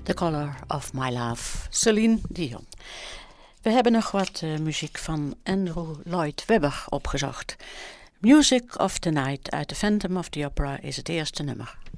The Color of My Love, Celine Dion. We hebben nog wat muziek van Andrew Lloyd Webber opgezocht. Music of the Night uit The Phantom of the Opera is het eerste nummer.